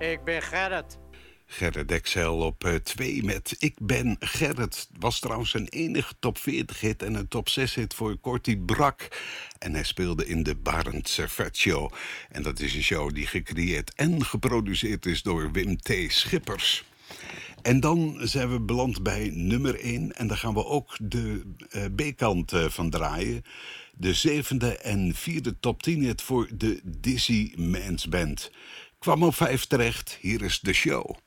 Ik ben Gerrit. Gerrit Excel op 2 met Ik ben Gerrit. Was trouwens zijn enige top 40 hit en een top 6 hit voor Kortie Brak. En hij speelde in de Barend Servet Show. En dat is een show die gecreëerd en geproduceerd is door Wim T. Schippers. En dan zijn we beland bij nummer 1. En daar gaan we ook de B-kant van draaien. De 7e en 4e top 10 hit voor de Dizzy Mans Band. Kwam op 5 terecht. Hier is de show.